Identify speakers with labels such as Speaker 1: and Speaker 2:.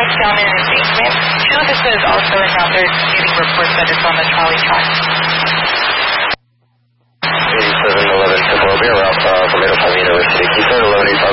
Speaker 1: tracks down in embankment. This is also in now they're getting reports that it's on the trolley tracks.
Speaker 2: 8711 Temple Bay, Ralph from 805 University. Keystone 1185